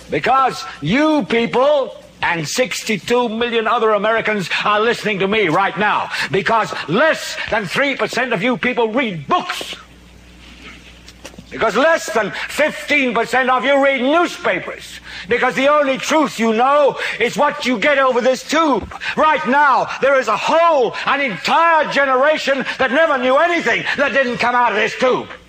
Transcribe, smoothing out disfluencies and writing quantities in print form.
Because you people and 62 million other Americans are listening to me right now. Because less than 3% of you people read books. Because less than 15% of you read newspapers. Because the only truth you know is what you get over this tube. Right now, there is an entire generation that never knew anything that didn't come out of this tube.